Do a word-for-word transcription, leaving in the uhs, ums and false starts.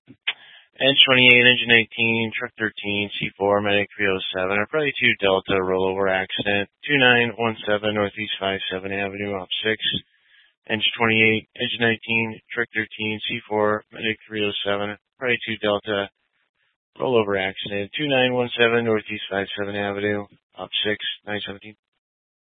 Edge twenty-eight, Engine nineteen, Truck thirteen, C four, Medic three oh seven, or probably two Delta rollover accident, two nine one seven Northeast five seven Avenue, op six. Engine twenty-eight, Engine nineteen, Truck thirteen, C four, Medic three oh seven, probably two Delta rollover accident, two nine one seven Northeast five seven Avenue, op six, nine seventeen.